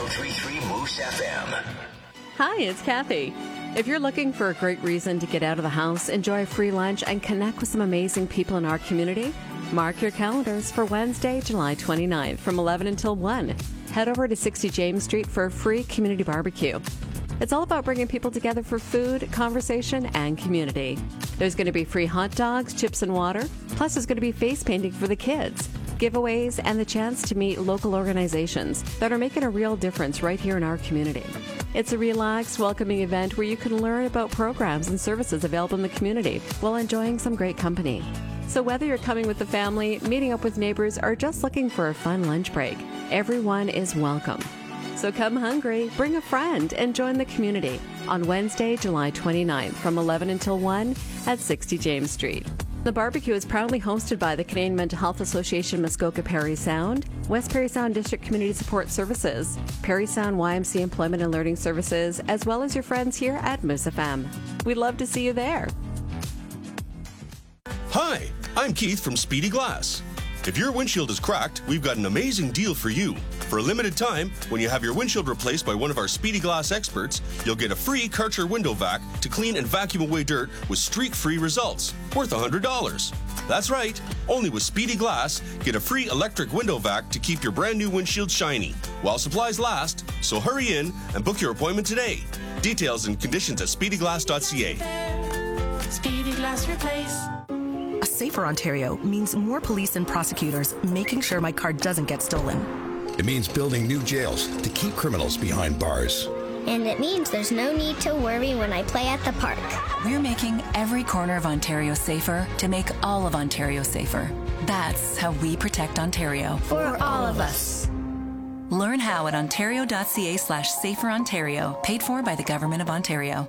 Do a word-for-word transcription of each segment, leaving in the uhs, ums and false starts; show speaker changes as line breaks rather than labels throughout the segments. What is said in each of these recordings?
three three Moose F M.
Hi, it's Kathy. If you're looking for a great reason to get out of the house, enjoy a free lunch, and connect with some amazing people in our community, mark your calendars for Wednesday, July twenty-ninth from eleven until one. Head over to sixty James Street for a free community barbecue. It's all about bringing people together for food, conversation, and community. There's going to be free hot dogs, chips, and water. Plus, there's going to be face painting for the kids, giveaways, and the chance to meet local organizations that are making a real difference right here in our community. It's a relaxed, welcoming event where you can learn about programs and services available in the community while enjoying some great company. So whether you're coming with the family, meeting up with neighbors, or just looking for a fun lunch break, everyone is welcome. So come hungry, bring a friend, and join the community on Wednesday, July twenty-ninth from eleven until one at sixty James Street. The barbecue is proudly hosted by the Canadian Mental Health Association Muskoka Parry Sound, West Parry Sound District Community Support Services, Parry Sound Y M C A Employment and Learning Services, as well as your friends here at Moose F M. We'd love to see you there.
Hi, I'm Keith from Speedy Glass. If your windshield is cracked, we've got an amazing deal for you. For a limited time, when you have your windshield replaced by one of our Speedy Glass experts, you'll get a free Karcher window vac to clean and vacuum away dirt with streak-free results, worth one hundred dollars. That's right, only with Speedy Glass, get a free electric window vac to keep your brand new windshield shiny, while supplies last, so hurry in and book your appointment today. Details and conditions at speedy glass dot c a.
Speedy Glass Replace.
A safer Ontario means more police and prosecutors making sure my car doesn't get stolen.
It means building new jails to keep criminals behind bars.
And it means there's no need to worry when I play at the park.
We're making every corner of Ontario safer to make all of Ontario safer. That's how we protect Ontario.
For all of us.
Learn how at ontario.ca slash safer Ontario, paid for by the Government of Ontario.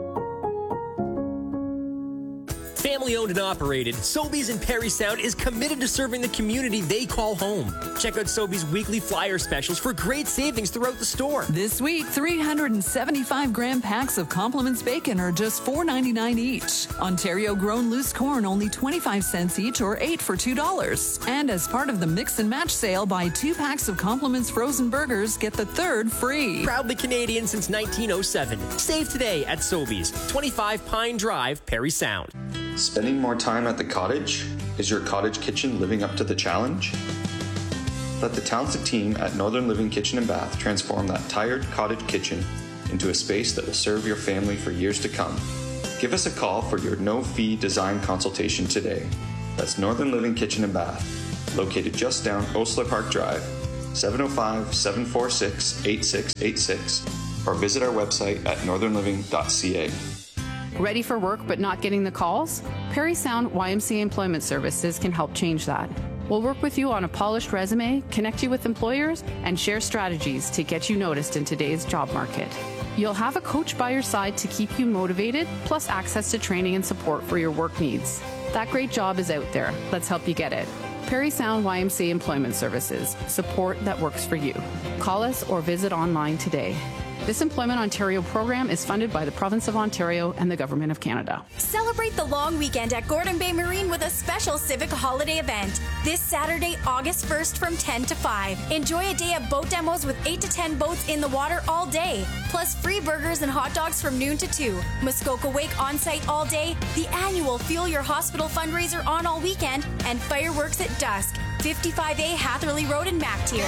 Family owned and operated, Sobeys in Parry Sound is committed to serving the community they call home. Check out Sobeys weekly flyer specials for great savings throughout the store.
This week, three hundred seventy-five gram packs of Compliments bacon are just four ninety-nine each. Ontario grown loose corn only twenty-five cents each, or eight for two dollars. And as part of the mix and match sale, buy two packs of Compliments frozen burgers, get the third free.
Proudly Canadian since nineteen oh seven. Save today at Sobeys, twenty-five Pine Drive, Parry Sound.
Spending more time at the cottage? Is your cottage kitchen living up to the challenge? Let the talented team at Northern Living Kitchen and Bath transform that tired cottage kitchen into a space that will serve your family for years to come. Give us a call for your no-fee design consultation today. That's Northern Living Kitchen and Bath, located just down Osler Park Drive, seven oh five, seven four six, eight six eight six, or visit our website at northern living dot c a.
Ready for work but not getting the calls? Parry Sound Y M C A Employment Services can help change that. We'll work with you on a polished resume, connect you with employers, and share strategies to get you noticed in today's job market. You'll have a coach by your side to keep you motivated, plus access to training and support for your work needs. That great job is out there. Let's help you get it. Parry Sound Y M C A Employment Services. Support that works for you. Call us or visit online today. This Employment Ontario program is funded by the Province of Ontario and the Government of Canada.
Celebrate the long weekend at Gordon Bay Marine with a special civic holiday event. This Saturday, August first from ten to five. Enjoy a day of boat demos with eight to ten boats in the water all day. Plus free burgers and hot dogs from noon to two. Muskoka Wake on-site all day. The annual Fuel Your Hospital fundraiser on all weekend. And fireworks at dusk. fifty-five A Hatherley Road in Mactier.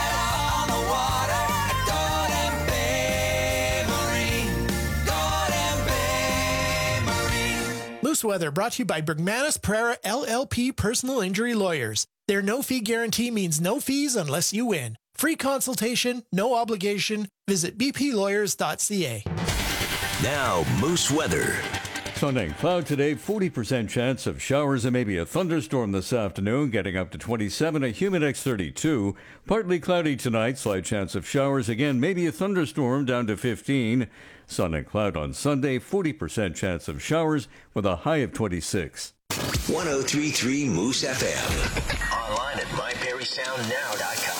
Moose Weather brought to you by Bergmanis Pereira L L P Personal Injury Lawyers. Their no-fee guarantee means no fees unless you win. Free consultation, no obligation. Visit b p lawyers dot c a.
Now, Moose Weather.
Sunday, cloud today, forty percent chance of showers and maybe a thunderstorm this afternoon, getting up to twenty-seven, a Humidex thirty-two. Partly cloudy tonight, slight chance of showers, again maybe a thunderstorm, down to fifteen. Sun and cloud on Sunday, forty percent chance of showers with a high of twenty-six.
one oh three point three Moose F M. Online at my parry sound now dot com.